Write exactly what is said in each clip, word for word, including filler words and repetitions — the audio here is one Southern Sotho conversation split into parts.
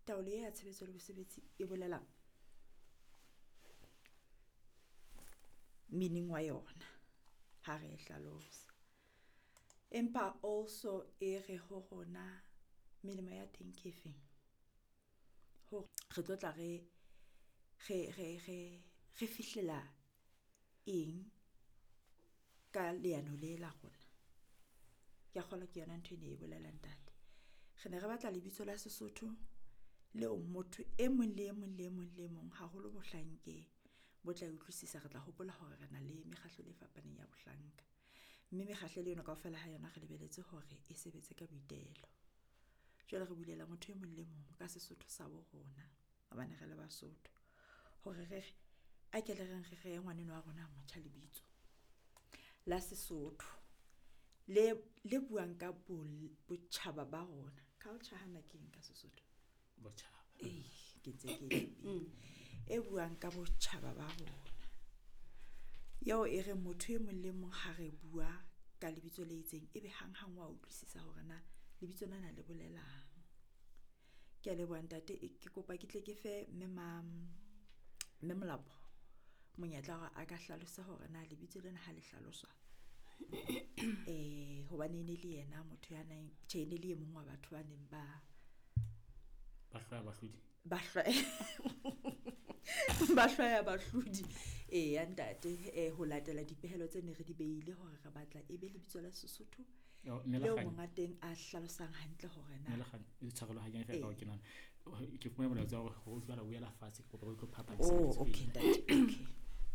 taolo ya tshebetso le bosebetsi e bolela meaning wa yona ha re hlalosa empa also e re ho hona melemo ya teng ke efeng ho re tlotla re re re re re fihlela eng ka leano le la rona ke kgola ke yona ntho e ne e bolela ntate re ne re batla lebitso la Sesotho leo motho e mong le e mong le e mong le mong haholo bohlanke bo tla utlwisisa re tla hopola hore re na le mekgahlo le fapaneng ya bohlanka mme mekgahlo le yona kaofela ha yona re lebeletse hore e sebetse ka boitelo jwale re bulela motho e mong le mong ka Sesotho sa bo rona abane re le Basotho hore re a ke le reng re re ngwaneno wa rona motho lebitso la Sesotho le le buang ka botjhaba ba rona culture hana ke eng ka Sesotho botjhaba eh ke ntse ke e buang ka botjhaba ba rona yo e re motho e mong le mong ha re bua ka lebitso le itseng ebe hang hang wa utlwisisa hore na lebitso lana le bolelang ke le bua ntate ke kopa ke tle ke fe memam memolapo monyetla hore a ka hlalosa hore na lebitso lena ha le hlaloswa eh hobane ne le yena motho ya nang tjene le e mong wa batho ba neng ba ba hlwa ba hludi ba hlwa ba hlwa ya bahludi eh ya ntate eh ho latela dipehelo tse ne re di beile hore re batla e be lebitso la Sesotho leo monga teng a hlalosang hantle hore na le kgang e tshwarelo ha ke fa ka o kenana ke fumana bona tsa hore ho tswala o ya la fatshe go go go phapha oh okay ntate okay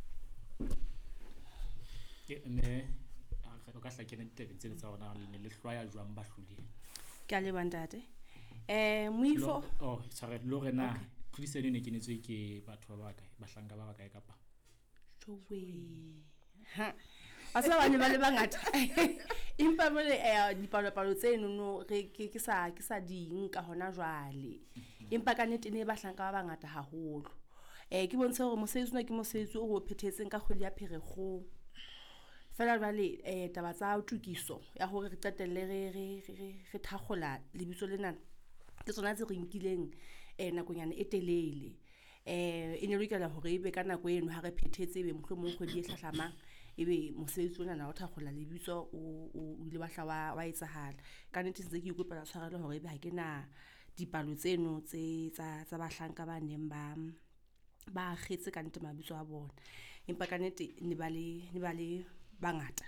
ke ne o ka hla ke ne tebe tse tsa ona le le hlwaya jwang ba hludi ke le bantate eh muifo oh tsare lo rena tlhodisene ne ke netswe ke batho ba bakae ba hlanka ba bakae kapa tsowe ha asa bane ba le bangata impa mole eh dipalopalo tse no re ke sa ke sa ding ka hona jwale impa ka nete ne ba hlanka ba bangata haholo eh ke bontshe hore mosebetsi na ke mosebetsi o ho phethetseng ka kgwedi ya Pherekgong fela vale eh taba tsa utukiso ya hore re qetelle re re re thakgola lebitso lena ke tsona tse re nkileng eh nakonyana e telele eh ene lokela hore ebe ka nako eno ha re phethetse ebe mohlomong kgwedi e hlahlamang ebe mosebetsi ona na o thakgola lebitso o o ile bahla wa wa etsahala ka nete tse ke ikopela tshwarelo hore ebe ha ke na dipalo tseno tse tsa tsa bahlanka ba neng ba ba khetse ka nte mabitso a bona empa ka nete ne ba le ne ba le bangata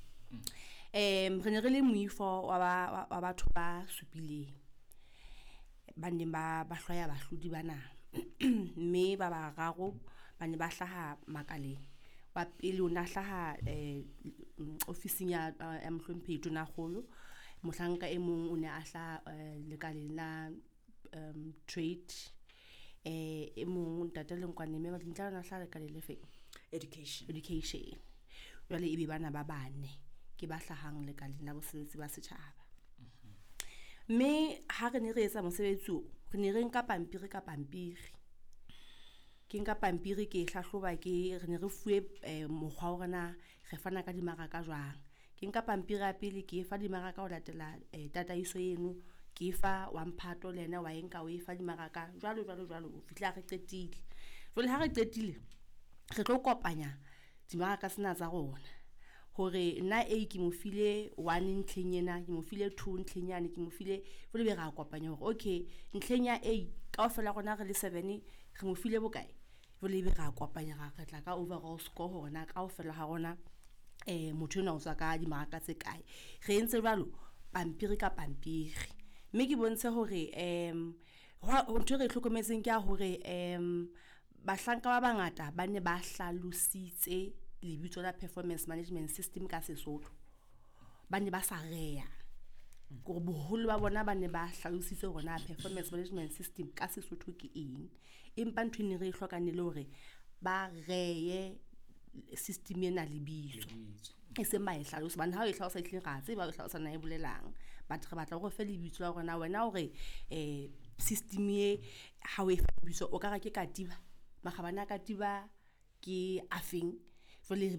em re ne re le muifo wa ba wa batho ba supileng ba neng ba ba hlwaya bahlodi bana mme ba ba raro ba ne ba hlaha makaleng wa pele o na hlaha eh ofising ya Mhlomphe tona kgolo mohlanka e mong o ne a hla lekaleng la um trade eh e mong tateleng kwa neme ba dintla na hla lekaleng le feng education education jwale e be bana ba bane ke ba hlahang lekaleng la bosebetsi ba setjhaba mme ha re ne re etsa mosebetsi re ne re nka pampiri ka pampiri ke nka pampiri ke hlahloba ke re ne re fuwe mokgwa o rena re fana ka dimaraka jwang ke nka pampiri ya pele ke fa dimaraka o latela tataiso eno ke fa wa mphato le ena wa enka o e fa dimaraka jwalo jwalo jwalo o fitla re qetile jwale ha re qetile re tlo kopanya dimaraka sena tsa rona hore nna e ke mo file one ntlhenyena ke mo file two ntlhenyane ke mo file jwale be ra kopanya hore okay ntlhenya A kaofela rona re le seven re mo file bokae jwale be ra kopanya ra retla ka overall score hore na kaofela ha rona eh motho ona o tswa ka dimaraka tse kae re entse jwalo pampiri ka pampiri mme ke bontshe hore em ho ntho re hlokometseng ke a hore em bahlanka ba bangata ba ne ba hlalositse lebitso la performance management system ka Sesotho ba ne ba sa reya go boholo ba bona ba ne ba hlalositse hore na performance management system ka Sesotho ke eng empa ntho ne re hlokane le hore ba reye system ena lebitso e se mai hlalosa bana ha e hlalosa itleng ga tse ba e hlalosa na e bolelang ba re batla go fe lebitso la rona wena hore eh system e ha o e fa lebitso o ka ra ke katiba magabana katiba ke afeng